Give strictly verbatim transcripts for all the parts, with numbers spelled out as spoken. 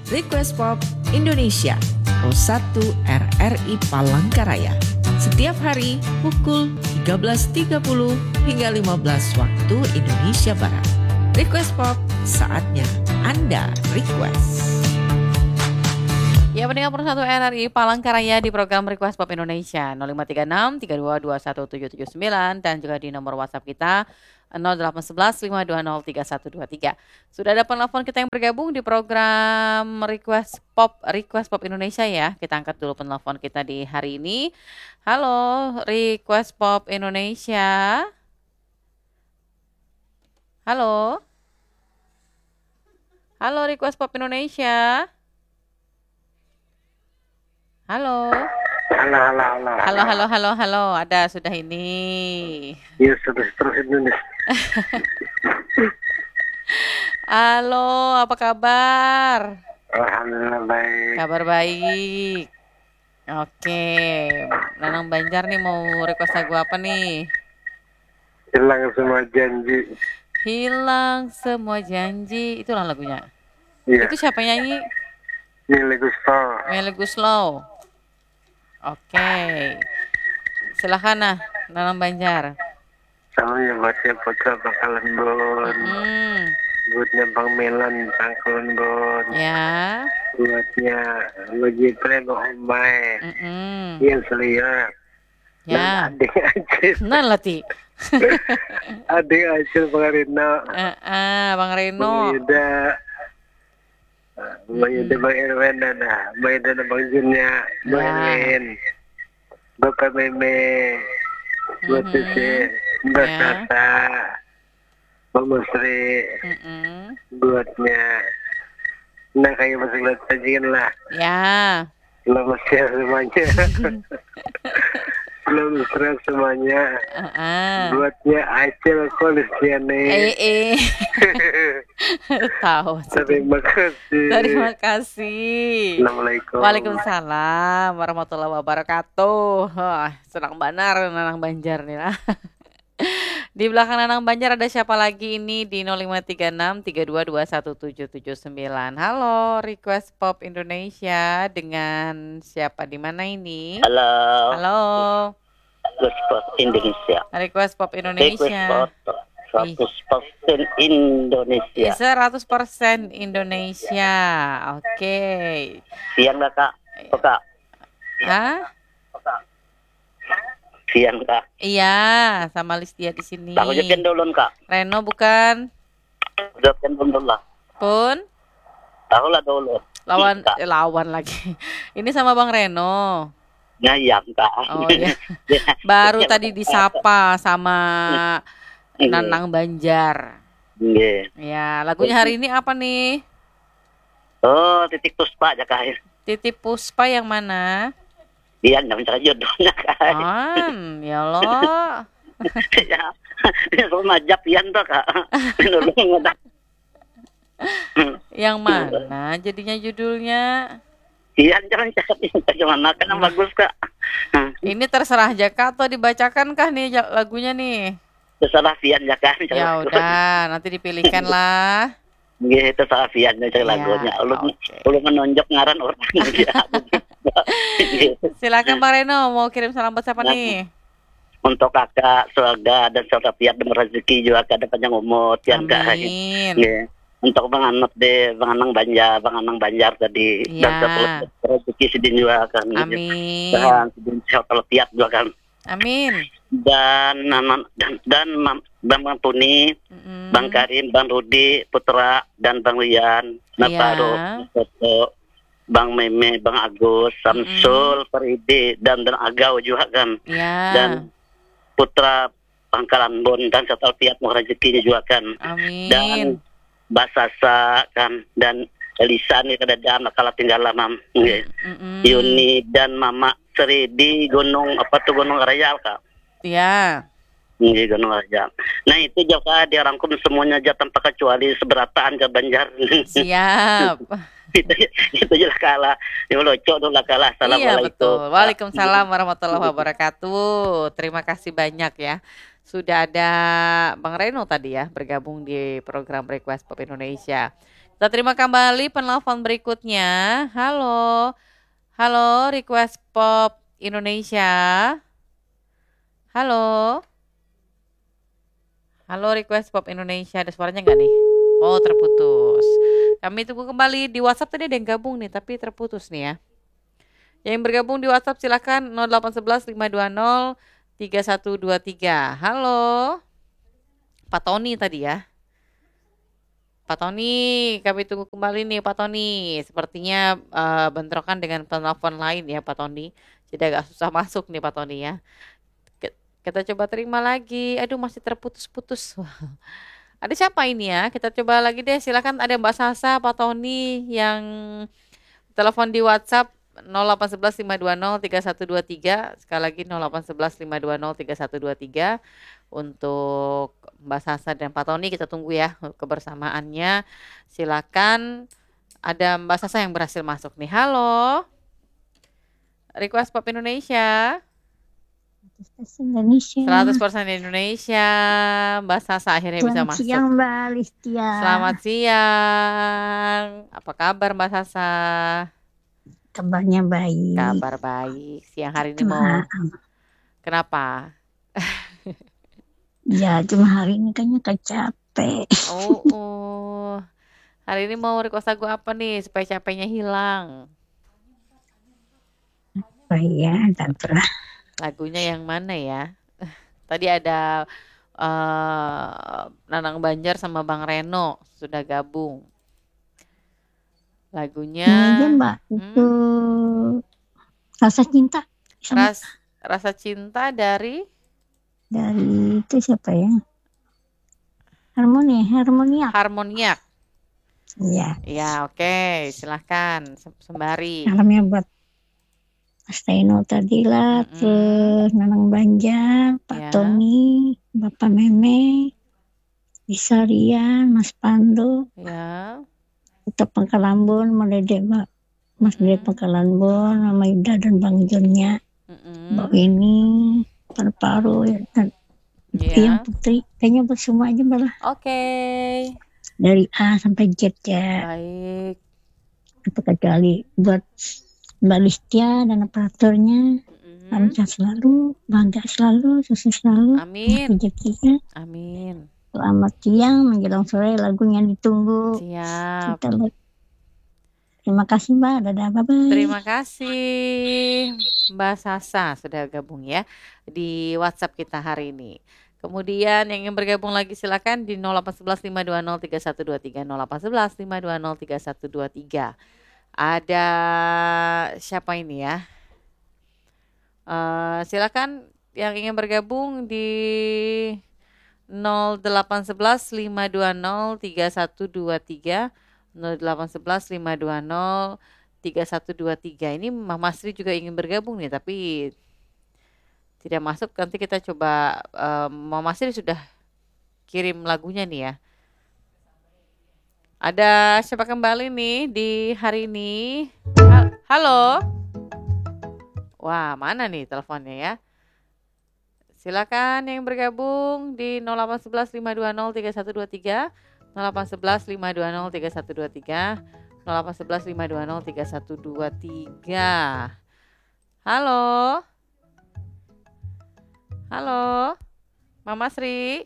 Request Pop Indonesia nol satu R R I Palangkaraya. Setiap hari pukul tiga belas tiga puluh hingga lima belas waktu Indonesia Barat. Request Pop, saatnya Anda request. Ya, pendengar persatu R R I Palangkaraya di program Request Pop Indonesia nol lima tiga enam tiga dua dua satu tujuh tujuh sembilan dan juga di nomor WhatsApp kita nol delapan satu satu lima dua nol tiga satu dua tiga. Sudah ada penelpon kita yang bergabung di program Request Pop Request Pop Indonesia ya. Kita angkat dulu penelpon kita di hari ini. Halo, Request Pop Indonesia. Halo. Halo, Request Pop Indonesia. Halo. Halo, halo, halo. Halo, halo, halo, halo. Ada sudah ini. Iya, sudah terus Indonesia. Halo, apa kabar? Alhamdulillah baik. Kabar baik. Oke, Nanang Banjar nih mau request lagu apa nih? Hilang semua janji. Hilang semua janji. Itulah lagunya. Iya. Itu siapa nyanyi? Mili Gusto. Melly Guslow. Oke. Silakan nah, Nanang Banjar. Salamnya buatnya Putra Bangkalan Bon. Hmm. Buatnya Bang Melan Bangkalan Bon. Ya. Buatnya Lojipre Gomai. Mm-mm. Yang selia. Ya. Dan adik Acil. Nah lati. Adik Acil Bang Rino. Ah, ah, Bang Bang Reno. Yuda. Bang Yuda Bang Irwan dan Bang Yuda dan Bang Junnya. Bang Ya. Elin. Bapak Meme. Buat Mhm. Tete. Mbak Ya. Tata. Mama Sri. Mm-mm. Buatnya. Nah kayak masih lihat sajian lah. Ya. Selamat siang semuanya. Selamat siang semuanya. Ah, ah. Buatnya Acil Kolisiane. Eh, eh. Tahu. Terima kasih. Terima kasih. Assalamualaikum. Waalaikumsalam warahmatullahi wabarakatuh. Wah, senang benar Nanang Banjar nih lah. Di belakang Nanang Banjar ada siapa lagi ini di nol lima tiga enam tiga dua dua satu tujuh tujuh sembilan. Halo, Request Pop Indonesia dengan siapa di mana ini? Halo, Halo, Request Pop Indonesia. Request Pop Request Indonesia. Pop seratus persen Indonesia. seratus persen Indonesia. Oke. Siang nggak kak? Oh, kak. Hah? Siang kak. Iya, sama Listia di sini. Aku jadian dulu kak. Reno bukan? Jadian dulu lah. Pun Aku lah dulu. lawan Kak. eh, lawan lagi. Ini sama Bang Reno. Ngayang kak. Oh iya. Baru tadi disapa sama Nanang Banjar. Iya. Ya, lagunya hari ini apa nih? Oh, titik puspa aja kak. Titip Puspa yang mana? Dia nggak mencari jodohnya kak. An, ya Allah. Ya, ini rumah majap Ian tuh kak. Dulu nggak. Yang mana jadinya judulnya? Ian jangan cakap gimana kan yang bagus kak. Ini terserah Jaka atau dibacakan kah nih ja- lagunya nih? Terserah Ian ya kak. Ya udah, nanti dipilihkan lah. Gitu salah Fian cari Iya, lagunya. Lu oke. lu menonjok ngaran orang dia. Gitu. Silakan Bang Reno, mau kirim salam buat siapa Nah, nih? Untuk kakak Suraga dan saudara Fiat dan rezeki juga ada panjang umur yang kak. Amin. Iya. Untuk Bang Anot deh, Bang Anang Banjar, Bang Anang Banjar tadi Iya. dan saudara rezeki sedin juga kan. Amin. Dan sedin saudara Fiat juga kan. Amin. Dan Nanan dan dan Mam- Bang Mampuni, Mm-mm. Bang Karim, Bang Rudi, Putra, dan Bang Rian, Nataro, Iya. Toto, Bang Meme, Bang Agus, Samsul, Faridi, dan dan Agau juga kan. Ya. Dan Putra Pangkalan Bon dan Satal Piat mau rezekinya juga kan. Amin. Dan Basasa kan dan Elisa nih kada ada kalah tinggal lama. Mm-mm. Yuni dan Mama Sri di Gunung apa tuh Gunung Rayal kak. Ya. Iya Gunung Rayal. Nah itu juga dirangkum semuanya aja tanpa kecuali seberataan ke Banjar. Siap. itu itu jelas kalah. Ya lucu tuh lah kalah. Iya Assalamualaikum. betul. Waalaikumsalam warahmatullahi wabarakatuh. Terima kasih banyak ya. Sudah ada Bang Reno tadi ya bergabung di program Request Pop Indonesia. Kita terima kembali penelpon berikutnya. Halo. Halo, Request Pop Indonesia. Halo. Halo, Request Pop Indonesia. Ada suaranya nggak nih? Oh, terputus. Kami tunggu kembali di WhatsApp, tadi ada yang gabung nih, tapi terputus nih ya. Yang bergabung di WhatsApp silakan nol delapan satu satu lima dua nol tiga satu dua tiga. Halo. Pak Tony tadi ya. Pak Tony, kami tunggu kembali nih Pak Tony. Sepertinya uh, bentrokan dengan penelpon lain ya Pak Tony. Jadi agak susah masuk nih Pak Tony ya. Kita coba terima lagi. Aduh, masih terputus-putus. Ada siapa ini ya? Kita coba lagi deh. Silakan, ada Mbak Sasa, Pak Tony yang telepon di WhatsApp nol delapan satu satu lima dua nol tiga satu dua tiga. Sekali lagi nol delapan satu satu lima dua nol tiga satu dua tiga. Untuk Mbak Sasa dan Pak Tony kita tunggu ya kebersamaannya. Silakan. Ada Mbak Sasa yang berhasil masuk nih. Halo. Request Pop Indonesia. Indonesia. seratus persen Indonesia. Mbak Sasa akhirnya bisa Selamat masuk. siang Mbak Listia. Selamat siang. Apa kabar Mbak Sasa? Kabarnya baik. Kabar baik. Siang hari ini Cuma, mau kenapa? Ya cuma hari ini kayaknya capek. Oh, oh. Hari ini mau request lagu apa nih supaya capeknya hilang? Oh iya, tentulah. Lagunya yang mana ya? Tadi ada uh, Nanang Banjar sama Bang Reno sudah gabung. Lagunya Ini aja Mbak, hmm? itu Rasa Cinta. Sama Ras, Rasa Cinta dari dari itu siapa ya? Harmoni, Harmoniak. Harmoniak. Iya. Ya, oke, okay. Silahkan sembari. Salamnya buat Mas Taino tadi lah, Mm-mm. terus Nanang Banjar, Pak Ya. Tony, Bapak Meme, Bisa Rian, Mas Pando, Ya. Kita Pangkalambon, Mas Dede, Mbak. Mas Mm-mm. Dede Pangkalambon, Mama Ida dan Bang Jonnya, Mm-mm. Mbak ini, Paru-Paru, ya, dan Ya. yang Putri, kayaknya buat semua aja Mbak lah. Oke. Dari A sampai Z ya, Baik. atau kecuali buat Mbak Listia dan operatornya, Mm-mm. lancar selalu, bangga selalu, sukses selalu, Amin. rezekinya. Amin. Selamat siang, menjelang sore lagunya ditunggu. Siap. Kita lihat. Terima kasih Mbak, dadah, bye-bye. Terima kasih Mbak Sasa sudah gabung ya di WhatsApp kita hari ini. Kemudian yang ingin bergabung lagi silakan di nol delapan satu satu lima dua nol tiga satu dua tiga nol delapan satu satu lima dua nol tiga satu dua tiga. Ada siapa ini ya? Uh, silakan yang ingin bergabung di nol delapan satu satu lima dua nol tiga satu dua tiga nol delapan satu satu lima dua nol tiga satu dua tiga. Ini Mama Sri juga ingin bergabung nih tapi tidak masuk. Nanti kita coba, uh, Mama Sri sudah kirim lagunya nih ya. Ada siapa kembali nih di hari ini? Ha- Halo. Wah, mana nih teleponnya ya? Silakan yang bergabung di nol delapan satu satu lima dua nol tiga satu dua tiga, nol delapan satu satu lima dua nol tiga satu dua tiga, nol delapan satu satu lima dua nol tiga satu dua tiga. Halo. Halo. Mama Sri.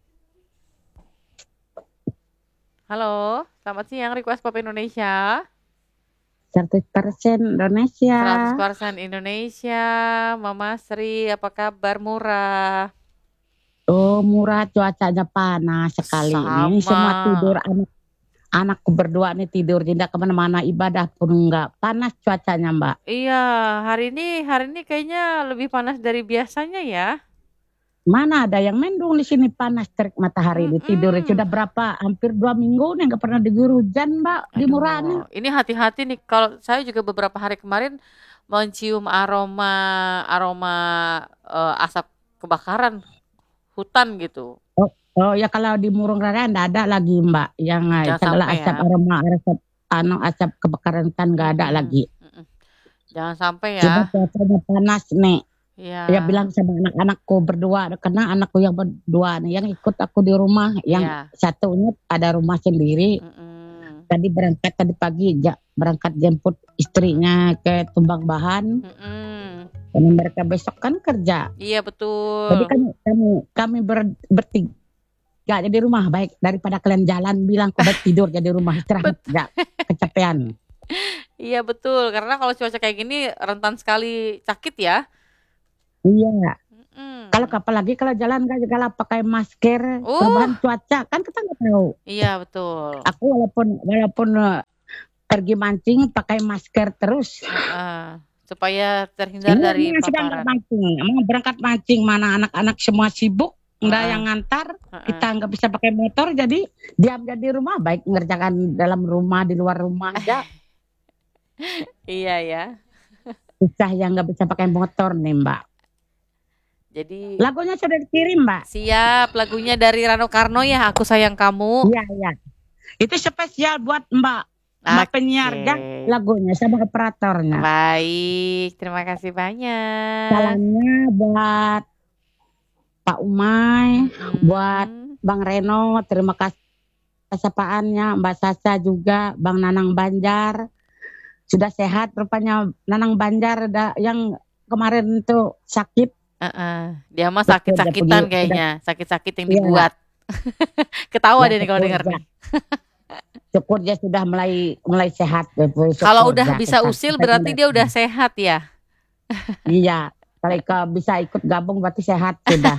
Halo, selamat siang Request Pop Indonesia. seratus persen Indonesia. seratus persen Indonesia. Mama Sri, apa kabar? Murah? Oh, Murah, cuacanya panas sekali. Ini Sama. semua tidur, anak anakku berdua nih tidur, tidak kemana-mana, ibadah pun enggak. Panas cuacanya Mbak. Iya, hari ini hari ini kayaknya lebih panas dari biasanya ya. Mana ada yang mendung di sini, panas terik matahari di tidur. Mm-mm. Sudah berapa? Hampir dua minggu nih nggak pernah diguyur hujan Mbak di Aduh, Murah nih. ini hati-hati nih, kalau saya juga beberapa hari kemarin mencium aroma aroma eh, asap kebakaran hutan gitu. Oh ya, kalau di Murung Raya enggak ada lagi Mbak. Yang eh, Jangan segala sampai asap ya. aroma asap anu asap kebakaran hutan enggak ada Mm-mm, lagi. mm-mm. Jangan sampai Sudah ya. cuacanya panas nih. Ya. Ya bilang sama anak-anakku berdua, karena anakku yang berdua nih yang ikut aku di rumah, yang Iya. satunya ada rumah sendiri, Mm-mm. tadi berangkat tadi pagi ja, berangkat jemput istrinya ke Tumbang Bahan. Mm-mm. Karena mereka besok kan kerja. Iya betul. Jadi kan kami kami ber, bertiga jadi rumah baik daripada kalian jalan bilang kok baik tidur jadi rumah istirahat ya kecapean. Iya betul, karena kalau cuaca kayak gini rentan sekali sakit ya. Iya. Mm. Kalau apalagi kalau jalan kan kalau pakai masker Uh. perubahan cuaca kan kita nggak tahu. Iya betul. Aku walaupun walaupun uh, pergi mancing pakai masker terus. Uh, supaya terhindar Ini dari yang sedang paparan. mancing, mau berangkat mancing mana anak-anak semua sibuk, nggak Uh-uh. yang ngantar, Uh-uh. kita nggak bisa pakai motor, jadi diam di rumah, baik ngerjakan dalam rumah di luar rumah aja. Iya ya. Susah yang nggak bisa pakai motor nih Mbak. Jadi Lagunya sudah dikirim Mbak. siap, lagunya dari Rano Karno ya, Aku Sayang Kamu. Iya iya. Itu spesial buat Mbak, Mbak Oke. penyiarnya lagunya sama operatornya. Baik, terima kasih banyak. Salamnya buat Pak Umay, Mm-mm. buat Bang Reno, terima kasih sapaannya, Mbak Sasa juga, Bang Nanang Banjar. Sudah sehat rupanya Nanang Banjar da, yang kemarin itu sakit. Uh-uh. Dia mah Betul, sakit-sakitan dia pergi- kayaknya, sakit-sakit yang Iya. dibuat. Ketawa Ya, deh nih kalau syukur denger dia. nih. Syukur dia sudah mulai mulai sehat. Syukur Kalau udah dia, bisa kita- usil kita berarti tidak- dia udah sehat ya. Iya. Kalau ke- bisa ikut gabung berarti sehat sudah.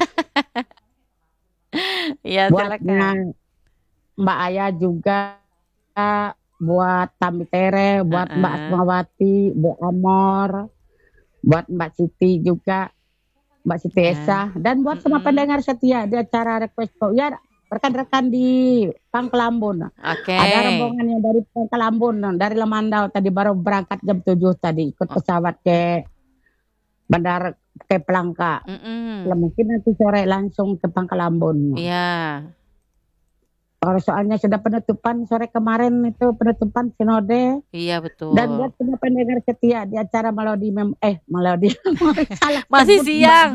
Iya silakan. Buatnya Mbak Aya juga, buat Tami Tere, buat Uh-uh. Mbak Asmawati, Bu Amor, buat Mbak Siti juga, Mbak Siti Ya. Esa, dan buat semua Mm-mm. pendengar setia di acara Request Talk. Ya, rekan-rekan di Pangkelambun. Oke. Ada rombongan yang dari Pangkelambun, dari Lemandau tadi baru berangkat jam tujuh tadi, ikut Oh. pesawat ke Bandar ke Pelangka. Mm-mm. Ya, mungkin nanti sore langsung ke Pangkelambun. Iya. Kalau soalnya sudah penutupan sore kemarin itu penutupan sinode. Iya betul. Dan buat semua pendengar setia di acara Melodi Mem eh Melodi salah Masih sebut, siang.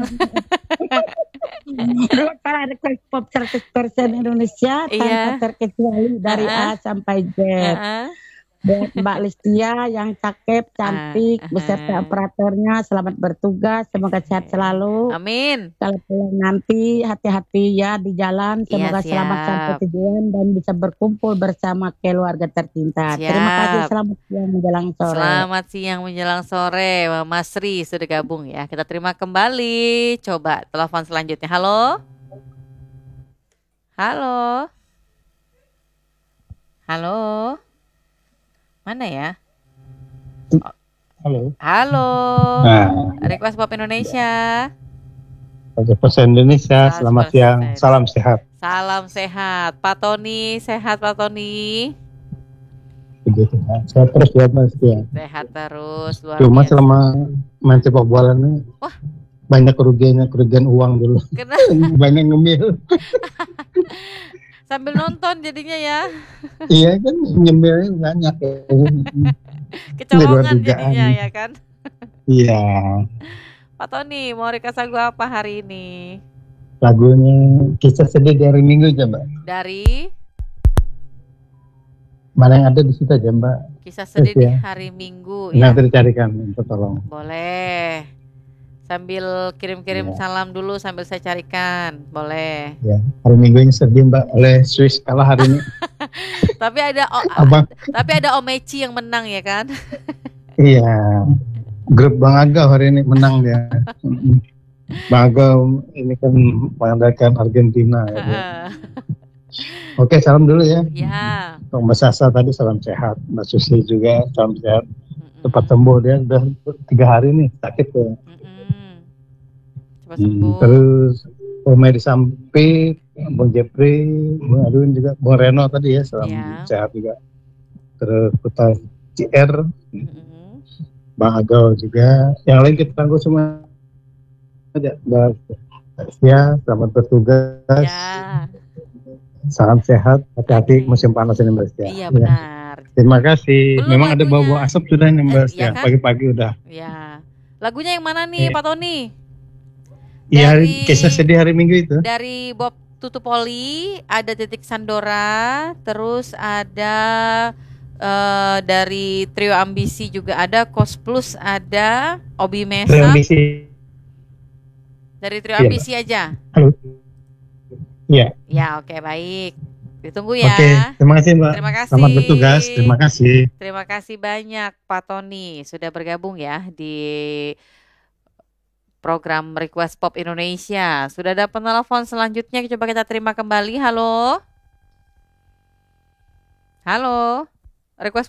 Mbak. Para request pop seratus persen Indonesia Iya. tanpa terkecuali dari Uh-uh. A sampai Z. Uh-uh. Buat Mbak Listia yang cakep, cantik, Uh-uh. beserta operatornya, selamat bertugas, semoga sehat selalu. Amin. Kalau pulang nanti hati-hati ya di jalan, semoga Iya, selamat siap. sampai tujuan dan bisa berkumpul bersama keluarga tercinta. Terima Siap. kasih, selamat siang menjelang sore. Selamat siang menjelang sore, Mama Sri sudah gabung ya. Kita terima kembali. Coba telepon selanjutnya. Halo. Halo. Halo. Mana ya? Halo. Halo. Nah, Request Pop Indonesia. Raja Pos Indonesia, seratus selamat persen. siang, salam sehat. Salam sehat. Pak Tony, sehat Pak Tony. Begitu. Nah, saya terus buat Mas ya. Sehat terus, luar Cuma biasa. selama main sepak bola nih, Wah. banyak kerugiannya, kerugian uang dulu. Kena Banyak ngemil. sambil nonton jadinya ya. Iya kan, nyemilnya banyak ya. Kecolongan dugaan. jadinya ya kan. Iya, Pak Tony, mau request lagu apa hari ini? lagunya Kisah Sedih dari Minggu aja Mbak. Dari Mana yang ada di situ aja Mbak. Kisah Sedih Yes, di ya. hari Minggu ya. Nanti dicarikan, minta tolong. Boleh. Sambil kirim-kirim Iya. salam dulu sambil saya carikan. Boleh. Ya, hari Minggu ini sedih Mbak, oleh Swiss kalah hari ini. Tapi ada oh, Abang, tapi ada Omeci yang menang ya kan? iya. Grup Bang Aga hari ini menang dia. Mm-mm. Bang Aga ini kan mengandalkan Argentina. Ya, dia. Oke, salam dulu ya. Ya. Untuk Mbak Sasa tadi salam sehat. Mbak Susi juga salam sehat. Mm-mm. Cepat sembuh dia udah tiga hari nih sakit ya. Mm-mm. Cepat Hmm, sembuh. terus Om Edi Sampit, Bang Jepri, Bang Adwin juga, Bang Reno tadi ya salam Ya. sehat juga. Terus Putra C R, Mm-mm. Bang Agau juga. Yang lain kita tangguh semua aja. Mbak ya, selamat bertugas. Ya. Salam sehat, hati-hati Oke. musim panas ini Mbak. Iya benar. Terima kasih. Belum Memang ada lagunya. bau-bau asap sudah nih Mbak. Eh, iya ya, kan? pagi-pagi udah. Ya. Lagunya yang mana nih Iya. Pak Tony? Iya, hari Dari- kisah sedih hari Minggu itu. Dari Bob Tutupoli, ada Titik Sandora, terus ada eh, dari Trio Ambisi juga ada, Kos Plus ada, Obi Mesa. Transmisi. Dari Trio Iya. Ambisi aja. Halo. Iya. Ya, oke, baik. Ditunggu ya. Oke, terima kasih Mbak. Terima kasih. Selamat bertugas. Terima kasih. Terima kasih banyak Pak Tony sudah bergabung ya di program Request Pop Indonesia. Sudah ada penelpon selanjutnya, coba kita terima kembali. Halo. Halo. Request